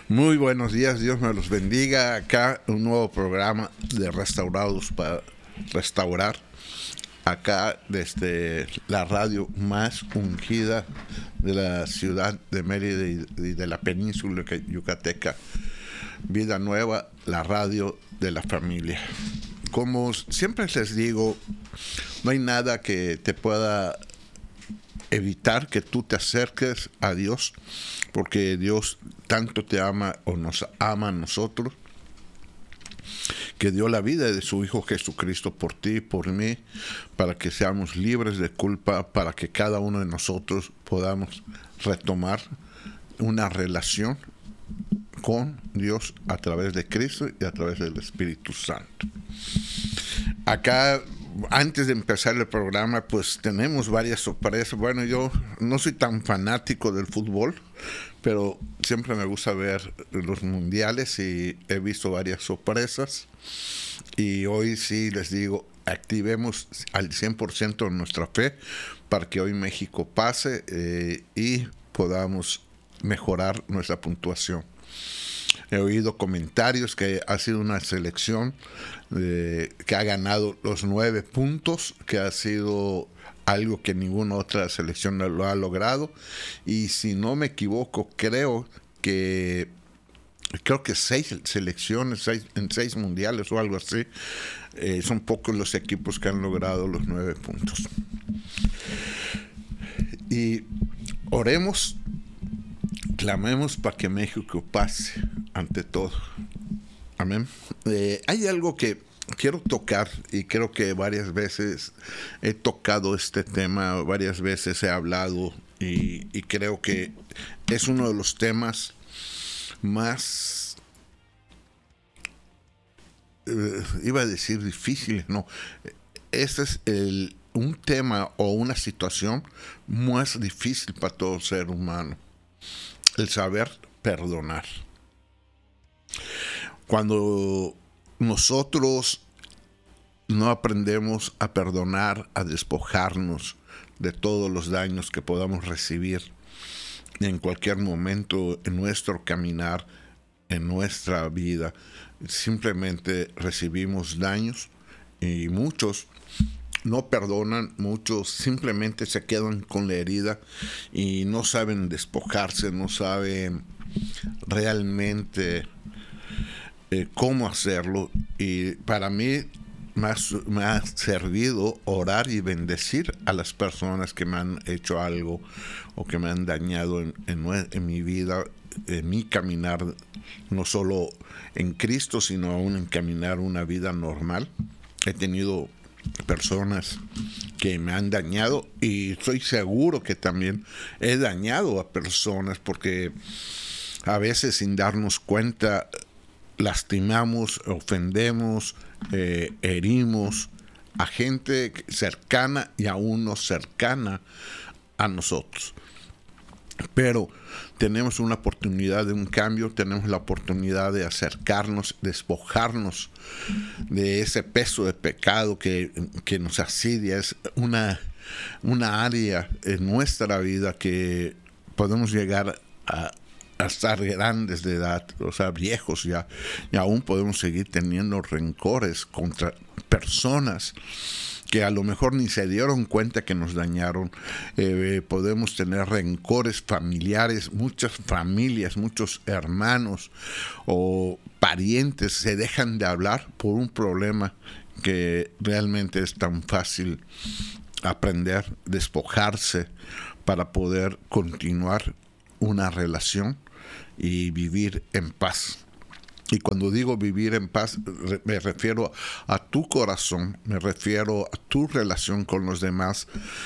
Muy buenos días, Dios me los bendiga. Acá un nuevo programa de Restaurados para Restaurar. Acá desde la radio más ungida de la ciudad de Mérida y de la península yucateca. Vida Nueva, la radio de la familia. Como siempre les digo, no hay nada que te pueda evitar que tú te acerques a Dios, porque Dios tanto te ama o nos ama a nosotros, que dio la vida de su Hijo Jesucristo por ti y por mí, para que seamos libres de culpa, para que cada uno de nosotros podamos retomar una relación con Dios a través de Cristo y a través del Espíritu Santo. Acá, antes de empezar el programa, pues tenemos varias sorpresas. Bueno, yo no soy tan fanático del fútbol, pero siempre me gusta ver los mundiales y he visto varias sorpresas. Y hoy sí les digo, activemos al 100% nuestra fe para que hoy México pase y podamos mejorar nuestra puntuación. He oído comentarios que ha sido una selección que ha ganado los 9 puntos, que ha sido algo que ninguna otra selección lo ha logrado. Y si no me equivoco, creo que 6 selecciones, en 6 mundiales o algo así, son pocos los equipos que han logrado los 9 puntos. Y oremos, clamemos para que México pase ante todo. Amén. Hay algo que quiero tocar y creo que varias veces he tocado este tema, varias veces he hablado y creo que es uno de los temas más, iba a decir difíciles, no. Este es un tema o una situación más difícil para todo ser humano. El saber perdonar. Cuando nosotros no aprendemos a perdonar, a despojarnos de todos los daños que podamos recibir en cualquier momento en nuestro caminar, en nuestra vida, simplemente recibimos daños y muchos no perdonan, muchos simplemente se quedan con la herida y no saben despojarse, no saben realmente cómo hacerlo. Y para mí me ha servido orar y bendecir a las personas que me han hecho algo o que me han dañado en mi vida, en mi caminar, no solo en Cristo, sino aún en caminar una vida normal. He tenido personas que me han dañado y estoy seguro que también he dañado a personas, porque a veces sin darnos cuenta lastimamos, ofendemos, herimos a gente cercana y aún no cercana a nosotros. Pero tenemos una oportunidad de un cambio, tenemos la oportunidad de acercarnos, despojarnos de ese peso de pecado que nos asidia. Es una área en nuestra vida que podemos llegar a estar grandes de edad, o sea, viejos ya, y aún podemos seguir teniendo rencores contra personas que a lo mejor ni se dieron cuenta que nos dañaron. Podemos tener rencores familiares, muchas familias, muchos hermanos o parientes se dejan de hablar por un problema que realmente es tan fácil aprender, despojarse para poder continuar una relación y vivir en paz. Y cuando digo vivir en paz, me refiero a tu corazón, me refiero a tu relación con los demás.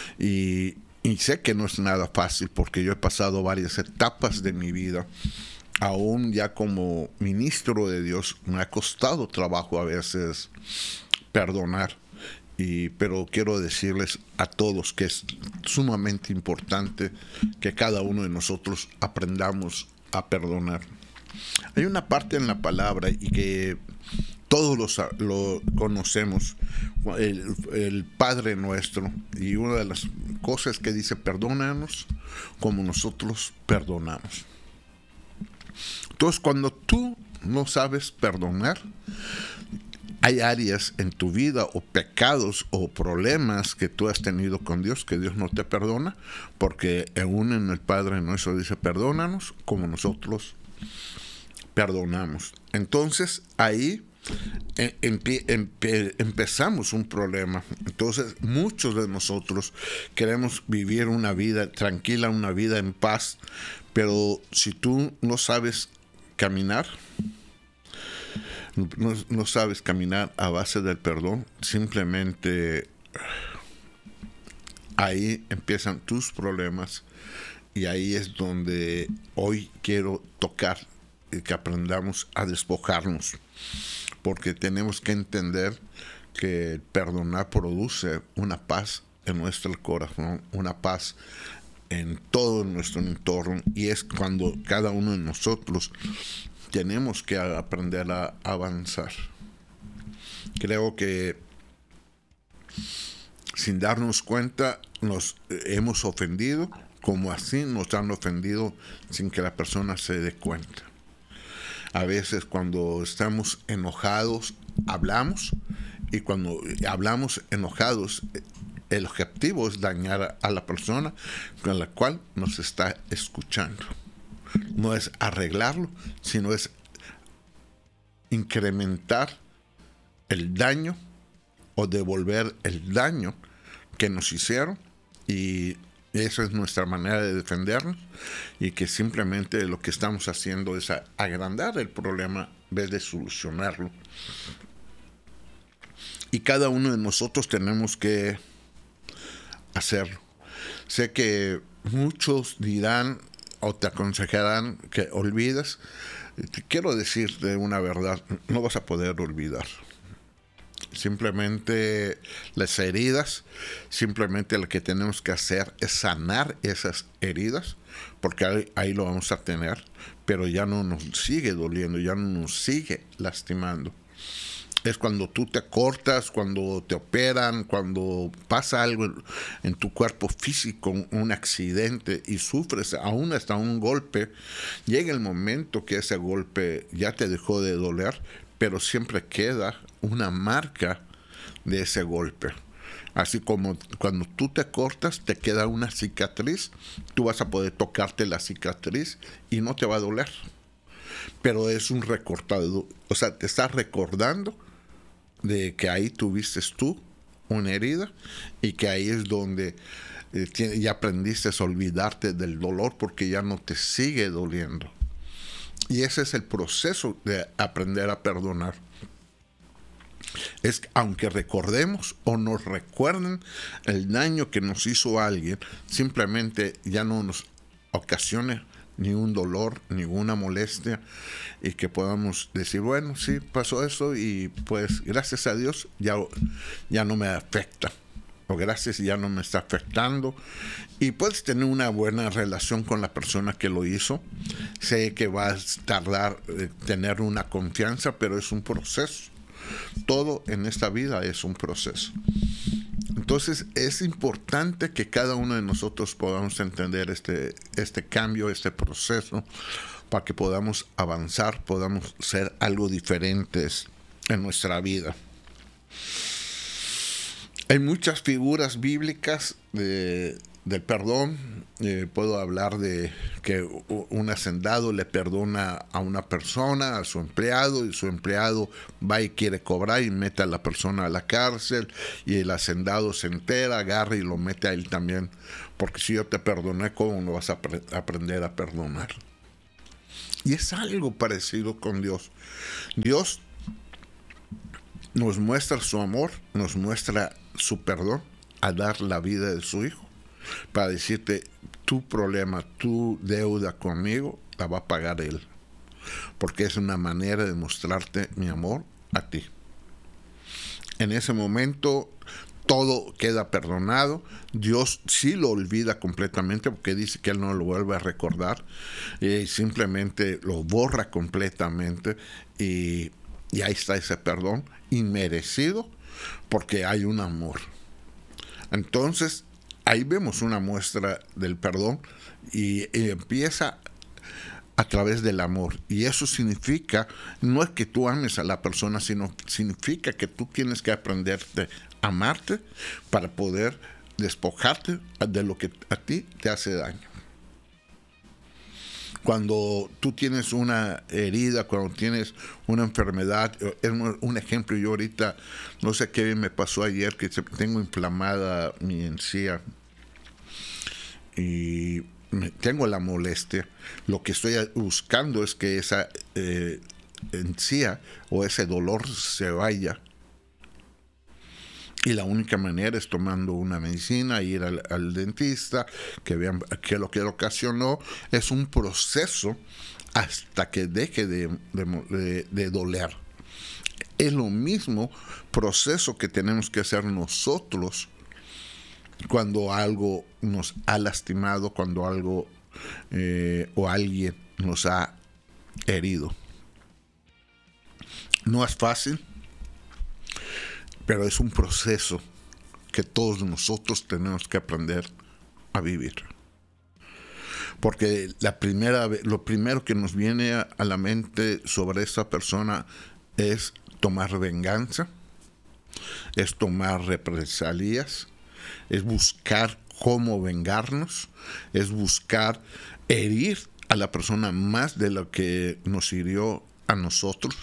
Y sé que no es nada fácil, porque yo he pasado varias etapas de mi vida. Aún ya como ministro de Dios, me ha costado trabajo a veces perdonar. Pero quiero decirles a todos que es sumamente importante que cada uno de nosotros aprendamos a perdonar. Hay una parte en la palabra y que todos lo conocemos, el Padre Nuestro, y una de las cosas que dice: perdónanos como nosotros perdonamos. Entonces, cuando tú no sabes perdonar, hay áreas en tu vida o pecados o problemas que tú has tenido con Dios que Dios no te perdona, porque aún en el Padre Nuestro dice, perdónanos como nosotros perdonamos. Entonces, ahí empezamos un problema. Entonces, muchos de nosotros queremos vivir una vida tranquila, una vida en paz, pero si tú no sabes caminar, no sabes caminar a base del perdón, simplemente ahí empiezan tus problemas, y ahí es donde hoy quiero tocar, que aprendamos a despojarnos, porque tenemos que entender que perdonar produce una paz en nuestro corazón, una paz en todo nuestro entorno, y es cuando cada uno de nosotros tenemos que aprender a avanzar. Creo que sin darnos cuenta nos hemos ofendido, como así nos han ofendido sin que la persona se dé cuenta. A veces cuando estamos enojados hablamos, y cuando hablamos enojados el objetivo es dañar a la persona con la cual nos está escuchando. No es arreglarlo, sino es incrementar el daño o devolver el daño que nos hicieron, y esa es nuestra manera de defendernos, y que simplemente lo que estamos haciendo es agrandar el problema en vez de solucionarlo. Y cada uno de nosotros tenemos que hacerlo. Sé que muchos dirán o te aconsejarán que olvides. Te quiero decirte una verdad, no vas a poder olvidar. Simplemente las heridas, simplemente lo que tenemos que hacer es sanar esas heridas, porque ahí lo vamos a tener, pero ya no nos sigue doliendo, ya no nos sigue lastimando. Es cuando tú te cortas, cuando te operan, cuando pasa algo en tu cuerpo físico, un accidente, y sufres aún hasta un golpe, llega el momento que ese golpe ya te dejó de doler, pero siempre queda una marca de ese golpe. Así como cuando tú te cortas, te queda una cicatriz, tú vas a poder tocarte la cicatriz y no te va a doler. Pero es un recortado, o sea, te estás recordando de que ahí tuviste tú una herida, y que ahí es donde ya aprendiste a olvidarte del dolor porque ya no te sigue doliendo. Y ese es el proceso de aprender a perdonar. Es que aunque recordemos o nos recuerden el daño que nos hizo alguien, simplemente ya no nos ocasione ni un dolor, ninguna molestia, y que podamos decir, bueno, sí, pasó eso, y pues gracias a Dios ya no me afecta, o gracias, ya no me está afectando. Y puedes tener una buena relación con la persona que lo hizo. Sé que va a tardar tener una confianza, pero es un proceso. Todo en esta vida es un proceso. Entonces es importante que cada uno de nosotros podamos entender este cambio, este proceso, para que podamos avanzar, podamos ser algo diferentes en nuestra vida. Hay muchas figuras bíblicas del perdón. Puedo hablar de que un hacendado le perdona a una persona, a su empleado, y su empleado va y quiere cobrar y mete a la persona a la cárcel, y el hacendado se entera, agarra y lo mete a él también, porque si yo te perdoné, ¿cómo no vas a aprender a perdonar? Y es algo parecido con Dios. Dios nos muestra su amor, nos muestra su perdón al dar la vida de su Hijo, para decirte, tu problema, tu deuda conmigo, la va a pagar Él, porque es una manera de mostrarte mi amor a ti. En ese momento todo queda perdonado. Dios sí lo olvida completamente, porque dice que Él no lo vuelve a recordar, y simplemente lo borra completamente, y ahí está ese perdón inmerecido, porque hay un amor. Entonces ahí vemos una muestra del perdón, y empieza a través del amor. Y eso significa, no es que tú ames a la persona, sino significa que tú tienes que aprenderte a amarte para poder despojarte de lo que a ti te hace daño. Cuando tú tienes una herida, cuando tienes una enfermedad, es un ejemplo. Yo ahorita, no sé qué me pasó ayer, que tengo inflamada mi encía y tengo la molestia. Lo que estoy buscando es que esa encía o ese dolor se vaya. Y la única manera es tomando una medicina, ir al dentista, que vean qué es lo que lo ocasionó. Es un proceso hasta que deje de doler. Es lo mismo proceso que tenemos que hacer nosotros cuando algo nos ha lastimado, cuando algo o alguien nos ha herido. No es fácil, pero es un proceso que todos nosotros tenemos que aprender a vivir. Porque lo primero que nos viene a la mente sobre esa persona es tomar venganza, es tomar represalias, es buscar cómo vengarnos, es buscar herir a la persona más de lo que nos hirió a nosotros.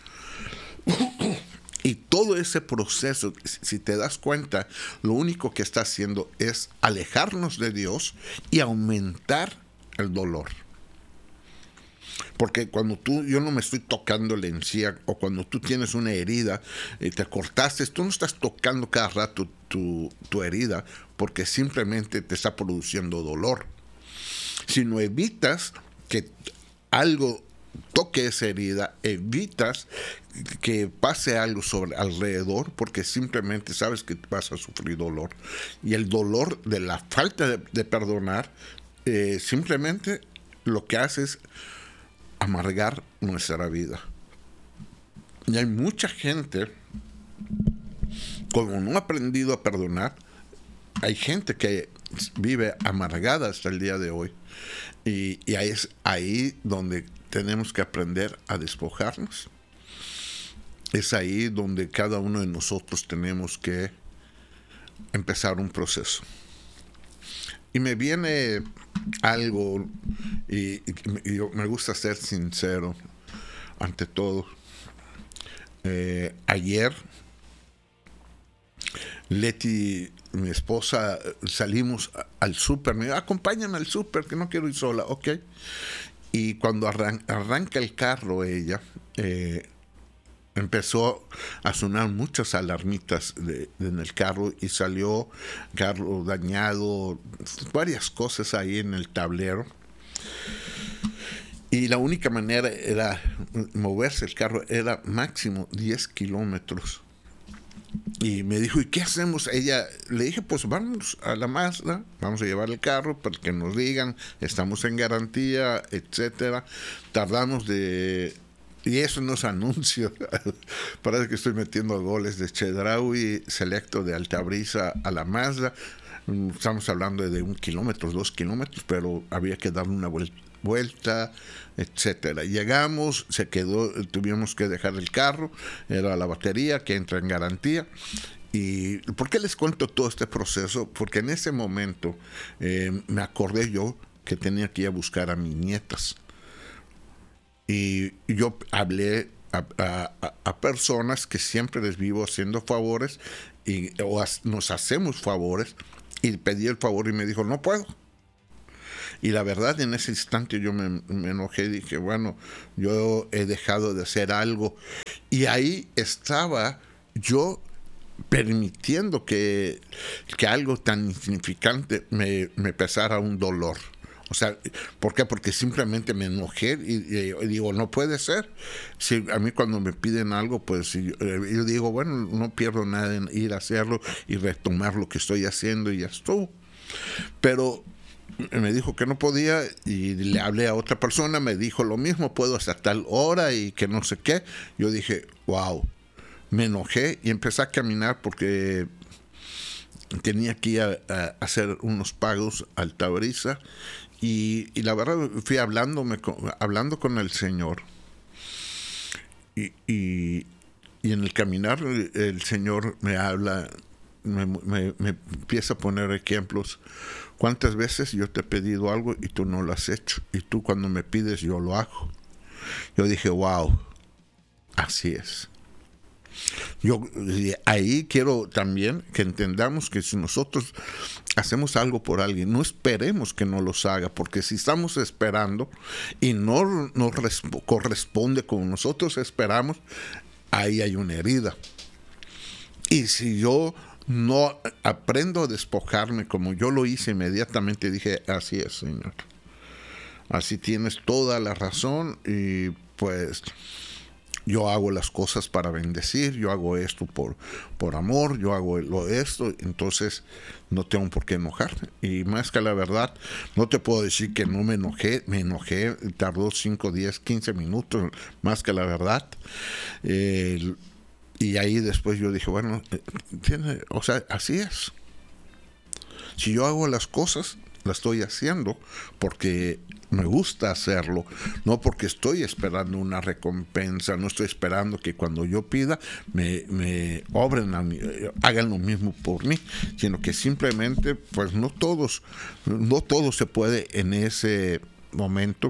Y todo ese proceso, si te das cuenta, lo único que está haciendo es alejarnos de Dios y aumentar el dolor. Porque cuando yo no me estoy tocando la encía, o cuando tú tienes una herida y te cortaste, tú no estás tocando cada rato tu herida porque simplemente te está produciendo dolor. Sino evitas que algo toque esa herida, evitas que pase algo alrededor, porque simplemente sabes que vas a sufrir dolor. Y el dolor de la falta de perdonar, simplemente lo que hace es amargar nuestra vida. Y hay mucha gente, como no ha aprendido a perdonar, hay gente que vive amargada hasta el día de hoy. Y es ahí donde tenemos que aprender a despojarnos. Es ahí donde cada uno de nosotros tenemos que empezar un proceso. Y me viene algo, y me gusta ser sincero ante todo. Ayer, Leti, mi esposa, salimos al súper. Me dijo, acompáñame al súper, que no quiero ir sola. Ok. Y cuando arranca el carro ella, empezó a sonar muchas alarmitas en el carro, y salió carro dañado, varias cosas ahí en el tablero. Y la única manera era moverse el carro, era máximo 10 kilómetros. Y me dijo, ¿y qué hacemos? Ella, le dije, pues vamos a la Mazda, vamos a llevar el carro para que nos digan, estamos en garantía, etcétera. Tardamos y eso no es anuncio, parece que estoy metiendo goles de Chedraui Selecto de Altabrisa a la Mazda. Estamos hablando de 1 kilómetro, 2 kilómetros, pero había que darle una vuelta, etcétera. Llegamos, tuvimos que dejar el carro, era la batería que entra en garantía. ¿Y por qué les cuento todo este proceso? Porque en ese momento me acordé yo que tenía que ir a buscar a mis nietas. Y yo hablé a personas que siempre les vivo haciendo favores, nos hacemos favores, y pedí el favor y me dijo, no puedo. Y la verdad, en ese instante yo me enojé y dije, bueno, yo he dejado de hacer algo. Y ahí estaba yo permitiendo que algo tan insignificante me pesara un dolor. O sea, ¿por qué? Porque simplemente me enojé y digo, no puede ser. Si a mí cuando me piden algo, pues yo digo, bueno, no pierdo nada en ir a hacerlo y retomar lo que estoy haciendo y ya estuvo. Pero me dijo que no podía, y le hablé a otra persona, me dijo lo mismo, puedo hasta tal hora y que no sé qué. Yo dije, wow, me enojé y empecé a caminar porque tenía que ir a hacer unos pagos a Altabrisa. Y la verdad fui hablando con el Señor. Y en el caminar el Señor me habla, me empieza a poner ejemplos. ¿Cuántas veces yo te he pedido algo y tú no lo has hecho? Y tú cuando me pides yo lo hago. Yo dije, wow, así es. Yo ahí quiero también que entendamos que si nosotros hacemos algo por alguien, no esperemos que no los haga, porque si estamos esperando y no nos corresponde como nosotros esperamos, ahí hay una herida. Y si yo no aprendo a despojarme como yo lo hice, inmediatamente dije, así es, Señor. Así tienes toda la razón y pues yo hago las cosas para bendecir, yo hago esto por amor, yo hago esto, entonces no tengo por qué enojarme. Y más que la verdad, no te puedo decir que no me enojé, tardó 5, 10, 15 minutos, más que la verdad. Y ahí después yo dije, bueno, o sea, así es. Si yo hago las cosas, las estoy haciendo porque me gusta hacerlo, no porque estoy esperando una recompensa, no estoy esperando que cuando yo pida me obren a mí, hagan lo mismo por mí, sino que simplemente, pues no todo se puede en ese momento.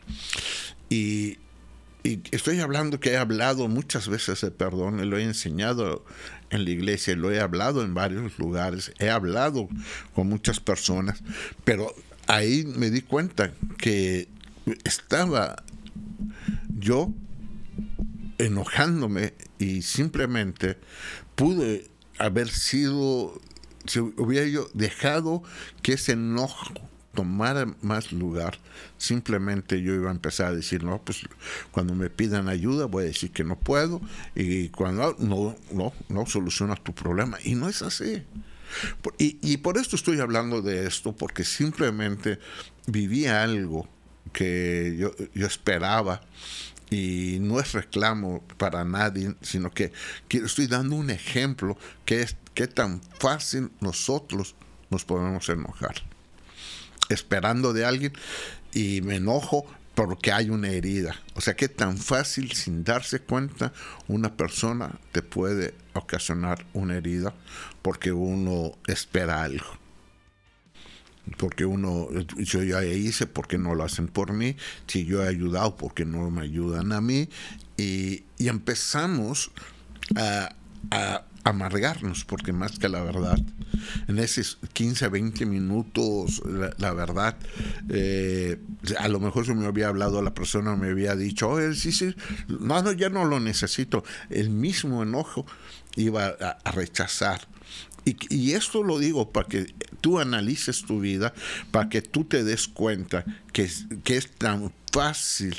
Y estoy hablando que he hablado muchas veces de perdón, y lo he enseñado en la iglesia, lo he hablado en varios lugares, he hablado con muchas personas, pero ahí me di cuenta que estaba yo enojándome y simplemente pude haber sido, si hubiera yo dejado que ese enojo tomara más lugar, simplemente yo iba a empezar a decir, no, pues cuando me pidan ayuda voy a decir que no puedo, y cuando no solucionas tu problema, y no es así. Y por esto estoy hablando de esto, porque simplemente viví algo que yo esperaba, y no es reclamo para nadie, sino que estoy dando un ejemplo que es qué tan fácil nosotros nos podemos enojar esperando de alguien, y me enojo porque hay una herida. O sea, qué tan fácil, sin darse cuenta, una persona te puede ocasionar una herida porque uno espera algo. Porque yo ya hice, porque no lo hacen por mí, si yo he ayudado, porque no me ayudan a mí, y empezamos a amargarnos, porque más que la verdad, en esos 15, 20 minutos, la verdad, a lo mejor si me había hablado la persona, me había dicho, oye, sí, no, ya no lo necesito, el mismo enojo iba a rechazar. Y esto lo digo para que tú analices tu vida, para que tú te des cuenta que es tan fácil,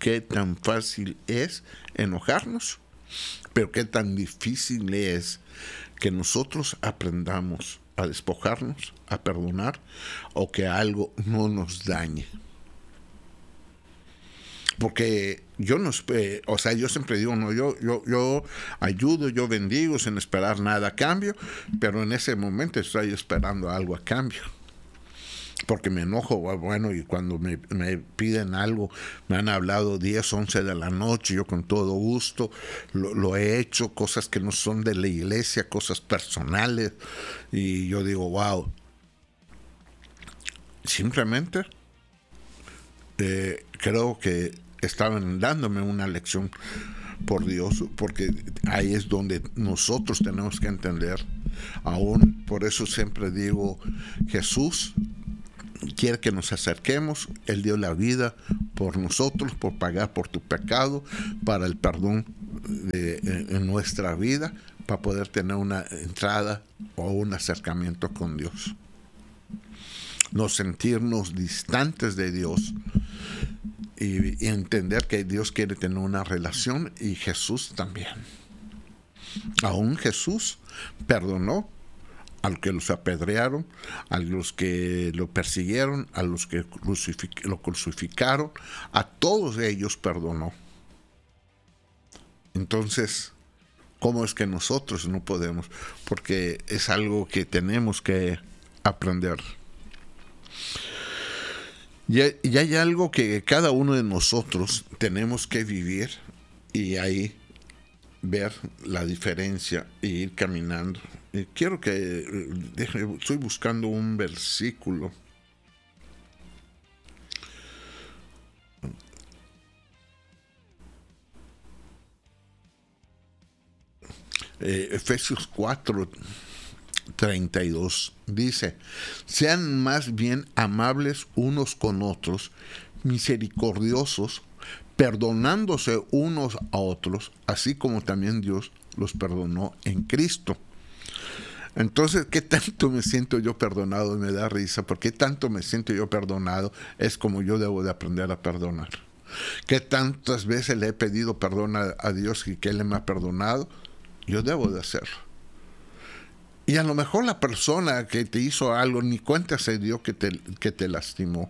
es enojarnos, pero qué tan difícil es que nosotros aprendamos a despojarnos, a perdonar, o que algo no nos dañe. Porque yo siempre digo, no, yo ayudo, yo bendigo sin esperar nada a cambio, pero en ese momento estoy esperando algo a cambio. Porque me enojo, bueno, y cuando me piden algo, me han hablado 10, 11 de la noche, yo con todo gusto lo he hecho, cosas que no son de la iglesia, cosas personales, y yo digo, wow, simplemente creo que estaban dándome una lección por Dios, porque ahí es donde nosotros tenemos que entender, aún por eso siempre digo, Jesús quiere que nos acerquemos, Él dio la vida por nosotros, por pagar por tu pecado, para el perdón en nuestra vida, para poder tener una entrada o un acercamiento con Dios. No sentirnos distantes de Dios, y entender que Dios quiere tener una relación, y Jesús también. Aún Jesús perdonó a los que los apedrearon, a los que lo persiguieron, a los que lo crucificaron, a todos ellos perdonó. Entonces, ¿cómo es que nosotros no podemos? Porque es algo que tenemos que aprender. Y hay algo que cada uno de nosotros tenemos que vivir y ahí ver la diferencia e ir caminando. Y quiero que estoy buscando un versículo. Efesios 4:32 dice: sean más bien amables unos con otros, misericordiosos, perdonándose unos a otros, así como también Dios los perdonó en Cristo. Entonces, ¿qué tanto me siento yo perdonado? Me da risa, porque ¿qué tanto me siento yo perdonado? Es como yo debo de aprender a perdonar. ¿Qué tantas veces le he pedido perdón a Dios y que Él me ha perdonado? Yo debo de hacerlo. Y a lo mejor la persona que te hizo algo ni cuenta se dio que te lastimó.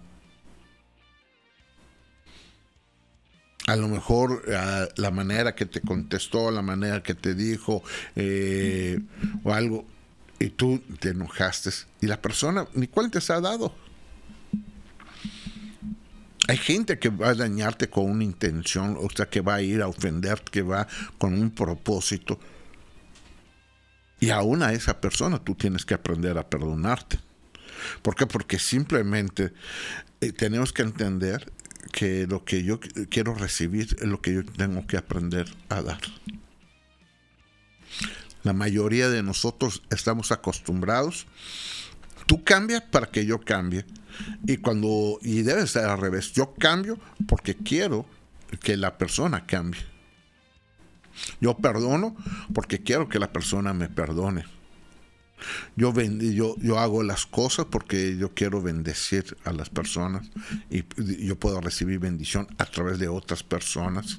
A lo mejor la manera que te contestó, la manera que te dijo o algo, y tú te enojaste y la persona ni cuenta se ha dado. Hay gente que va a dañarte con una intención, o sea, que va a ir a ofenderte, que va con un propósito. Y aún a esa persona tú tienes que aprender a perdonarte. ¿Por qué? Porque simplemente tenemos que entender que lo que yo quiero recibir es lo que yo tengo que aprender a dar. La mayoría de nosotros estamos acostumbrados. Tú cambias para que yo cambie. Y debe ser al revés. Yo cambio porque quiero que la persona cambie. Yo perdono porque quiero que la persona me perdone. Yo hago las cosas porque yo quiero bendecir a las personas y yo puedo recibir bendición a través de otras personas.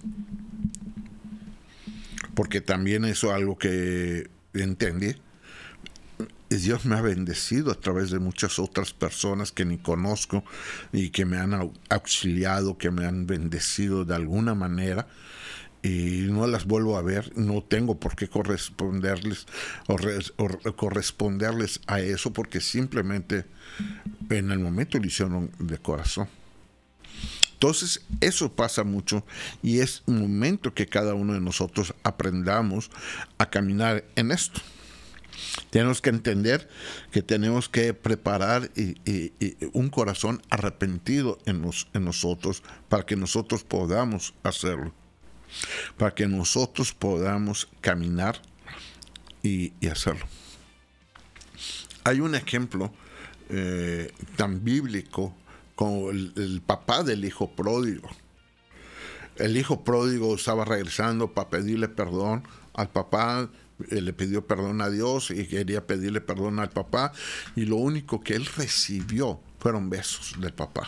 Porque también eso es algo que entendí. Dios me ha bendecido a través de muchas otras personas que ni conozco y que me han auxiliado, que me han bendecido de alguna manera. Y no las vuelvo a ver, no tengo por qué corresponderles o corresponderles a eso, porque simplemente en el momento lo hicieron de corazón. Entonces eso pasa mucho y es un momento que cada uno de nosotros aprendamos a caminar en esto. Tenemos que entender que tenemos que preparar un corazón arrepentido en nosotros para que nosotros podamos hacerlo. Para que nosotros podamos caminar y hacerlo. Hay un ejemplo tan bíblico como el papá del hijo pródigo. El hijo pródigo estaba regresando para pedirle perdón al papá, le pidió perdón a Dios y quería pedirle perdón al papá, y lo único que él recibió fueron besos del papá.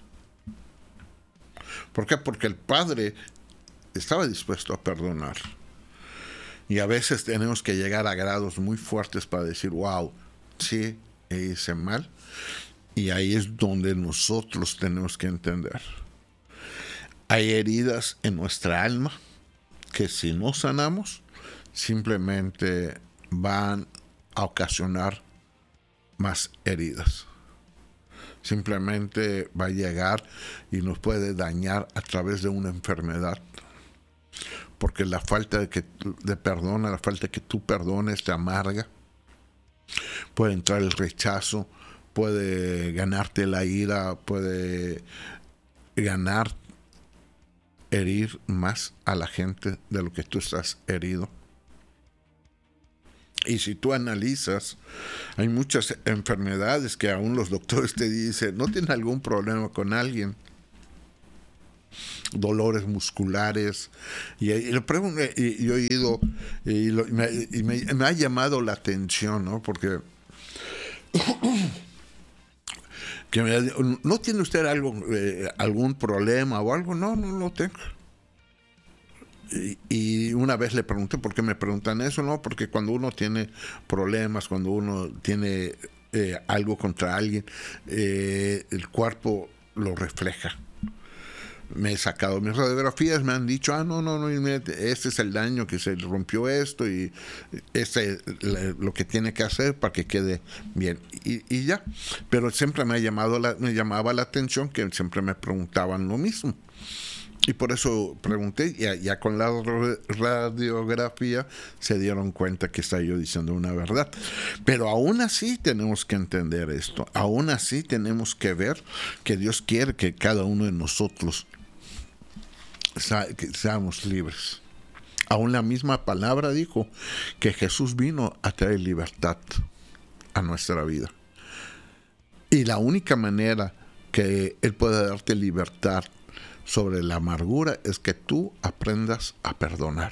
¿Por qué? Porque el padre estaba dispuesto a perdonar. Y a veces tenemos que llegar a grados muy fuertes para decir, wow, sí, hice mal. Y ahí es donde nosotros tenemos que entender. Hay heridas en nuestra alma que si no sanamos, simplemente van a ocasionar más heridas. Simplemente va a llegar y nos puede dañar a través de una enfermedad. Porque la falta de perdón, la falta de que tú perdones te amarga. Puede entrar el rechazo, puede ganarte la ira, puede herir más a la gente de lo que tú estás herido. Y si tú analizas, hay muchas enfermedades que aún los doctores te dicen, ¿no tienes algún problema con alguien? Dolores musculares, y yo he ido y me ha llamado la atención, ¿no? Porque ¿no tiene usted algún problema o algo? No lo tengo. Y una vez le pregunté, ¿por qué me preguntan eso? No, porque cuando uno tiene problemas, cuando uno tiene algo contra alguien, el cuerpo lo refleja. me he sacado mis radiografías, me han dicho, no, este es el daño que se rompió esto y este lo que tiene que hacer para que quede bien. Y ya. Pero siempre me llamaba la atención que siempre me preguntaban lo mismo. Y por eso pregunté, ya con la radiografía se dieron cuenta que estaba yo diciendo una verdad. Pero aún así tenemos que entender esto. Aún así tenemos que ver que Dios quiere que cada uno de nosotros que seamos libres. Aún la misma palabra dijo que Jesús vino a traer libertad a nuestra vida. Y la única manera que Él puede darte libertad sobre la amargura es que tú aprendas a perdonar.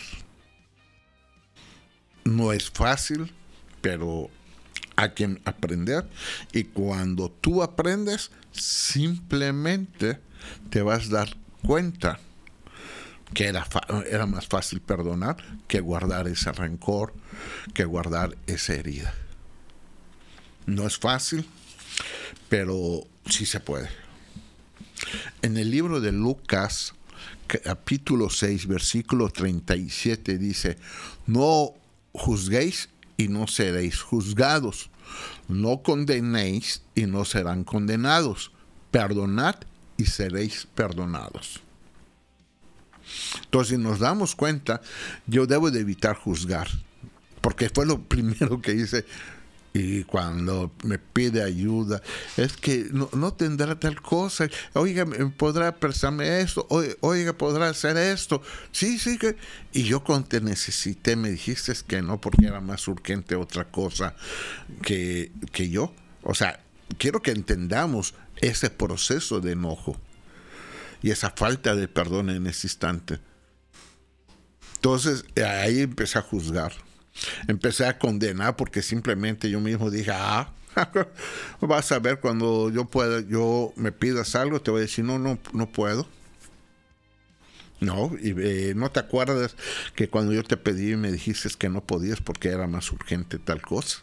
No es fácil, pero hay que aprender. Y cuando tú aprendes, simplemente te vas a dar cuenta que era más fácil perdonar que guardar ese rencor, que guardar esa herida. No es fácil, pero sí se puede. En el libro de Lucas, capítulo 6, versículo 37, dice: no juzguéis y no seréis juzgados, no condenéis y no serán condenados, perdonad y seréis perdonados. Entonces, si nos damos cuenta, yo debo de evitar juzgar, porque fue lo primero que hice. Y cuando me pide ayuda, es que no tendrá tal cosa. Oiga, ¿podrá prestarme esto? Oiga, ¿podrá hacer esto? Sí. Y yo cuando te necesité me dijiste que no, porque era más urgente otra cosa que yo. O sea, quiero que entendamos ese proceso de enojo y esa falta de perdón en ese instante. Entonces, ahí empecé a juzgar. Empecé a condenar porque simplemente yo mismo dije, vas a ver cuando yo me pidas algo, te voy a decir, no puedo. No, y no te acuerdas que cuando yo te pedí me dijiste que no podías porque era más urgente tal cosa.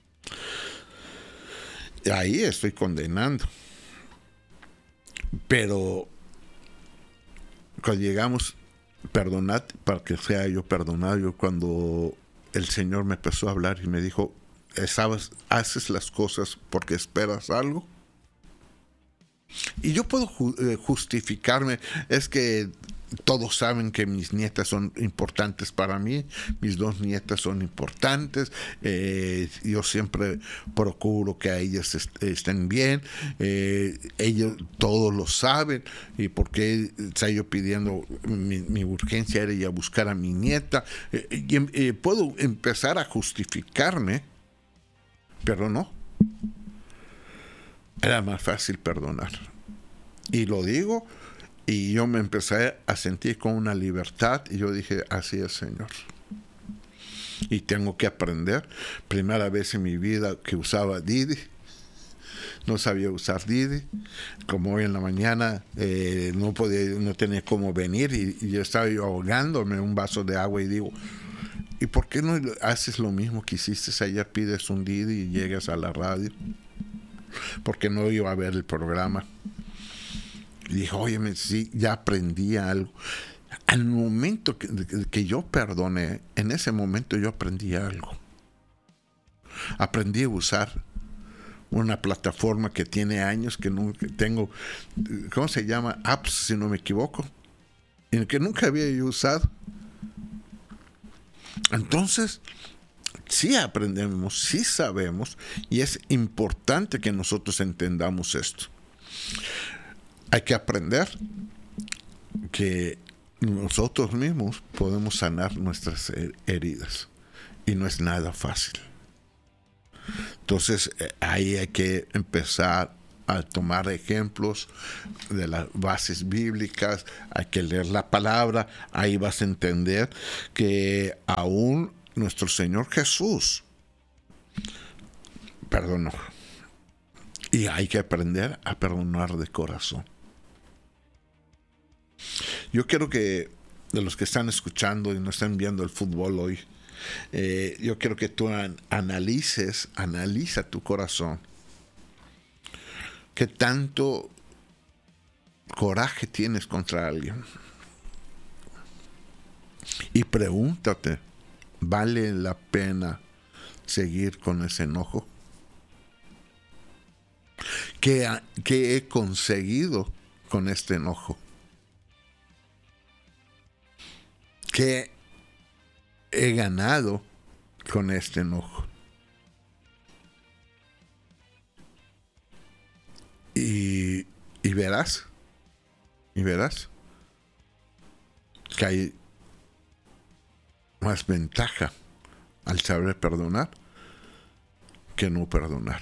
Ahí estoy condenando. Pero cuando llegamos, perdonad para que sea yo perdonado. Yo cuando el Señor me empezó a hablar y me dijo, ¿sabes? ¿Haces las cosas porque esperas algo? Y yo puedo justificarme, es que todos saben que mis nietas son importantes para mí, mis 2 nietas son importantes, yo siempre procuro que a ellas estén bien, ellos todos lo saben, y porque estaba yo pidiendo, mi urgencia era ir a buscar a mi nieta, y puedo empezar a justificarme, pero no. Era más fácil perdonar. Y lo digo, y yo me empecé a sentir con una libertad, y yo dije, así es, Señor. Y tengo que aprender. Primera vez en mi vida que usaba Didi. No sabía usar Didi. Como hoy en la mañana no tenía cómo venir, y yo estaba ahogándome en un vaso de agua, y digo, ¿y por qué no haces lo mismo que hiciste allá? Pides un Didi y llegas a la radio. Porque no iba a ver el programa. Y dije, oye, sí, ya aprendí algo. Al momento que yo perdoné, en ese momento yo aprendí algo. Aprendí a usar una plataforma que tiene años que nunca tengo, ¿cómo se llama? Apps, si no me equivoco, en que nunca había yo usado. Entonces, sí aprendemos, sí sabemos, y es importante que nosotros entendamos esto. Hay que aprender que nosotros mismos podemos sanar nuestras heridas, y no es nada fácil. Entonces, ahí hay que empezar a tomar ejemplos de las bases bíblicas, hay que leer la palabra, ahí vas a entender que aún nuestro Señor Jesús perdonó. Y hay que aprender a perdonar de corazón. Yo quiero que, de los que están escuchando y no están viendo el fútbol hoy, yo quiero que tú analiza tu corazón. ¿Qué tanto coraje tienes contra alguien. Y pregúntate, ¿vale la pena seguir con ese enojo? ¿Qué he conseguido con este enojo? ¿Qué he ganado con este enojo? Y verás que hay más ventaja al saber perdonar que no perdonar.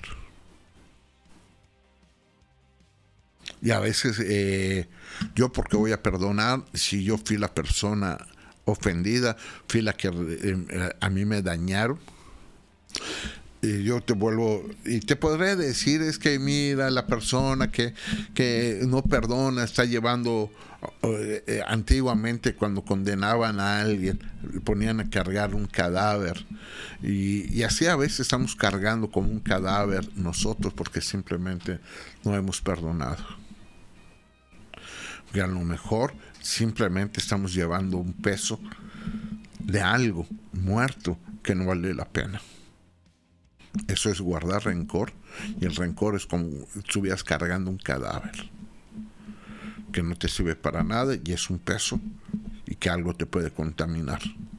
Y a veces, yo porque voy a perdonar si yo fui la persona ofendida, fui la que a mí me dañaron. Y yo te podré decir, es que mira, la persona que no perdona está llevando, antiguamente cuando condenaban a alguien, ponían a cargar un cadáver. Y así a veces estamos cargando como un cadáver nosotros porque simplemente no hemos perdonado. Y a lo mejor simplemente estamos llevando un peso de algo muerto que no vale la pena. Eso es guardar rencor, y el rencor es como si estuvieras cargando un cadáver que no te sirve para nada y es un peso y que algo te puede contaminar.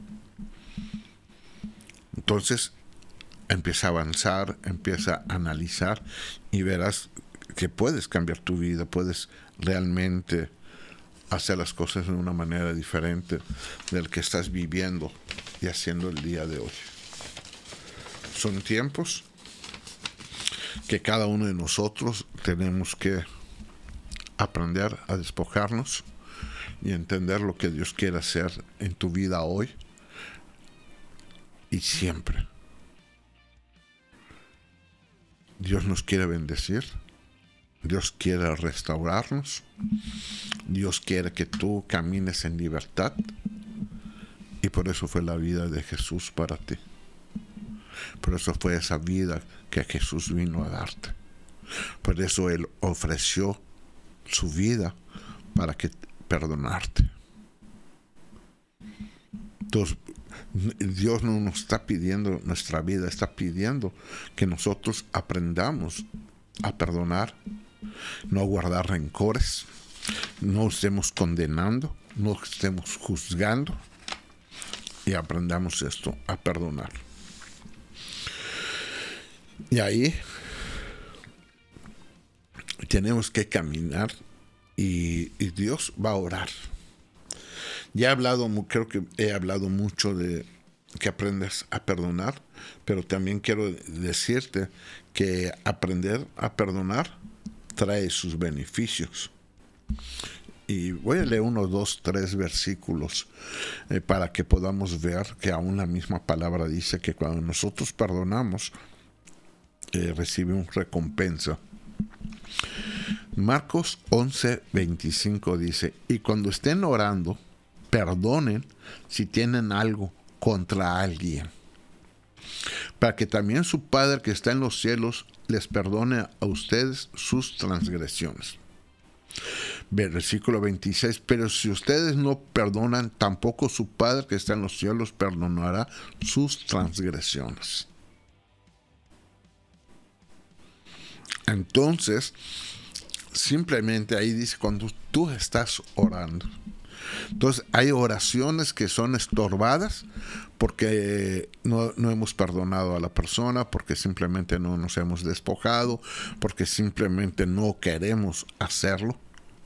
Entonces empieza a avanzar, empieza a analizar y verás que puedes cambiar tu vida, puedes realmente hacer las cosas de una manera diferente del que estás viviendo y haciendo el día de hoy. Son tiempos que cada uno de nosotros tenemos que aprender a despojarnos y entender lo que Dios quiere hacer en tu vida hoy y siempre. Dios nos quiere bendecir, Dios quiere restaurarnos, Dios quiere que tú camines en libertad, y por eso fue la vida de Jesús para ti. Por eso fue esa vida que Jesús vino a darte. Por eso Él ofreció su vida para perdonarte. Entonces, Dios no nos está pidiendo nuestra vida, está pidiendo que nosotros aprendamos a perdonar, no a guardar rencores, no estemos condenando, no estemos juzgando, y aprendamos esto, a perdonar. Y ahí tenemos que caminar y Dios va a orar. Ya he hablado, creo que he hablado mucho de que aprendas a perdonar, pero también quiero decirte que aprender a perdonar trae sus beneficios. Y voy a leer 1, 2, 3 versículos para que podamos ver que aún la misma palabra dice que cuando nosotros perdonamos, recibimos recompensa. Marcos 11:25 dice: y cuando estén orando, perdonen si tienen algo contra alguien, para que también su Padre que está en los cielos les perdone a ustedes sus transgresiones. Versículo 26: pero si ustedes no perdonan, tampoco su Padre que está en los cielos perdonará sus transgresiones. Entonces, simplemente ahí dice, cuando tú estás orando. Entonces, hay oraciones que son estorbadas porque no hemos perdonado a la persona, porque simplemente no nos hemos despojado, porque simplemente no queremos hacerlo.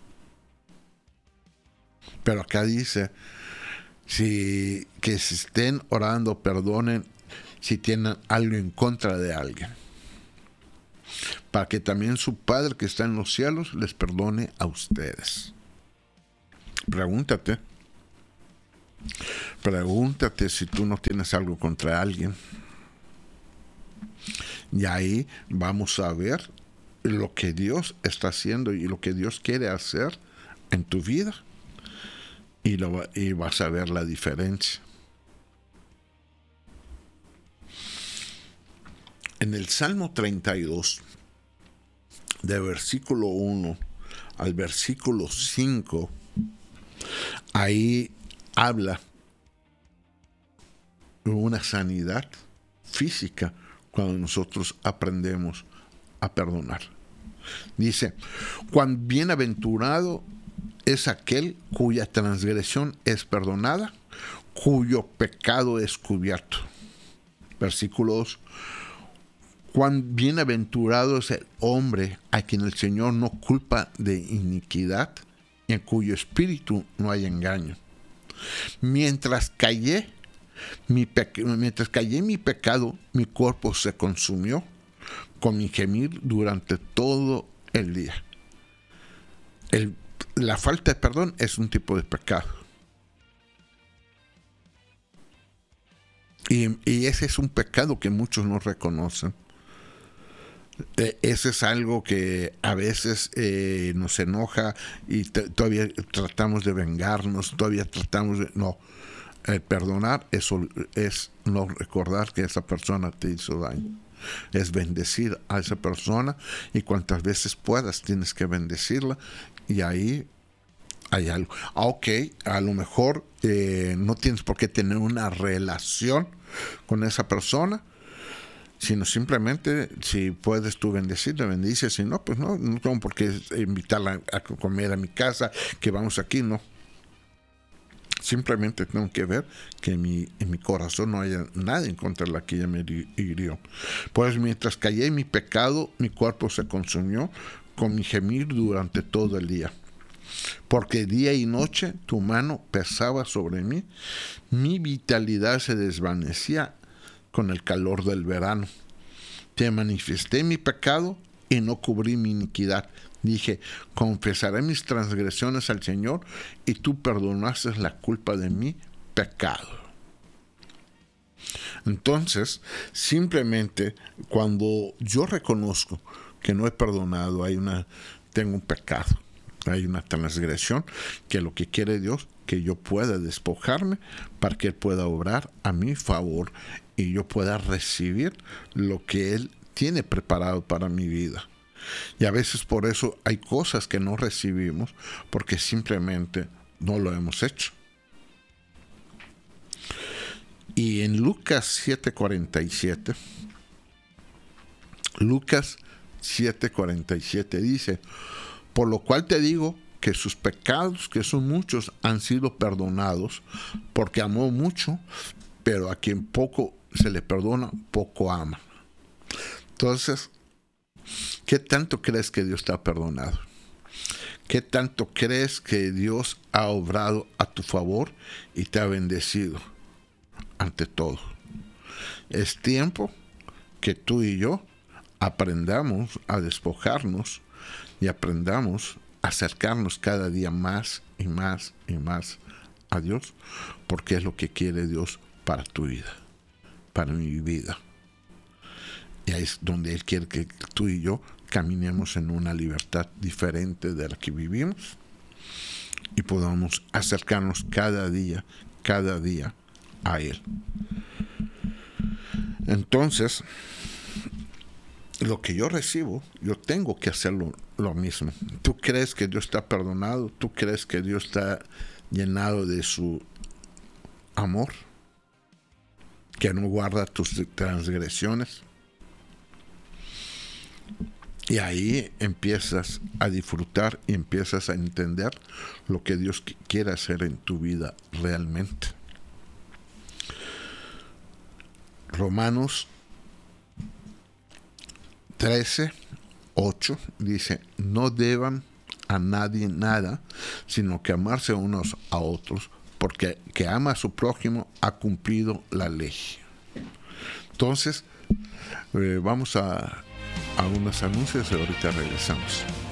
Pero acá dice, que si estén orando, perdonen si tienen algo en contra de alguien, para que también su Padre que está en los cielos les perdone a ustedes. Pregúntate si tú no tienes algo contra alguien. Y ahí vamos a ver lo que Dios está haciendo y lo que Dios quiere hacer en tu vida. Y vas a ver la diferencia. En el Salmo 32, de versículo 1 al versículo 5, ahí habla de una sanidad física cuando nosotros aprendemos a perdonar. Dice, cuán bienaventurado es aquel cuya transgresión es perdonada, cuyo pecado es cubierto. Versículo 2. Cuán bienaventurado es el hombre a quien el Señor no culpa de iniquidad y en cuyo espíritu no hay engaño. Mientras callé mi pecado, mi cuerpo se consumió con mi gemir durante todo el día. La falta de perdón es un tipo de pecado. Y ese es un pecado que muchos no reconocen. Ese es algo que a veces nos enoja y todavía tratamos de vengarnos, todavía tratamos de... No, perdonar es no recordar que esa persona te hizo daño. Es bendecir a esa persona y cuantas veces puedas tienes que bendecirla, y ahí hay algo. Ok, a lo mejor no tienes por qué tener una relación con esa persona, sino simplemente si puedes tú bendecirla, bendice. Si no, pues no tengo por qué invitarla a comer a mi casa, que vamos aquí, no. Simplemente tengo que ver que en mi corazón no haya nada en contra de la que ella me hirió. Pues mientras callé en mi pecado, mi cuerpo se consumió con mi gemir durante todo el día. Porque día y noche tu mano pesaba sobre mí, mi vitalidad se desvanecía con el calor del verano. Te manifesté mi pecado y no cubrí mi iniquidad. Dije, confesaré mis transgresiones al Señor y tú perdonaste la culpa de mi pecado. Entonces, simplemente cuando yo reconozco que no he perdonado, tengo un pecado, hay una transgresión, que lo que quiere Dios, que yo pueda despojarme para que Él pueda obrar a mi favor y yo pueda recibir lo que Él tiene preparado para mi vida. Y a veces por eso hay cosas que no recibimos porque simplemente no lo hemos hecho. Y en Lucas 7:47 dice, por lo cual te digo que sus pecados, que son muchos, han sido perdonados, porque amó mucho, pero a quien poco se le perdona, poco ama. Entonces, ¿qué tanto crees que Dios te ha perdonado? ¿Qué tanto crees que Dios ha obrado a tu favor y te ha bendecido? Ante todo, es tiempo que tú y yo aprendamos a despojarnos y aprendamos a acercarnos cada día más y más y más a Dios, porque es lo que quiere Dios para tu vida, para mi vida. Y ahí es donde Él quiere que tú y yo caminemos en una libertad diferente de la que vivimos y podamos acercarnos cada día a Él. Entonces, lo que yo recibo, yo tengo que hacerlo lo mismo. ¿Tú crees que Dios está perdonado? ¿Tú crees que Dios está llenado de su amor? ¿Que no guarda tus transgresiones? Y ahí empiezas a disfrutar y empiezas a entender lo que Dios quiere hacer en tu vida realmente. Romanos 13:8 dice, no deban a nadie nada, sino que amarse unos a otros, porque el que ama a su prójimo ha cumplido la ley. Entonces, vamos a unos anuncios y ahorita regresamos.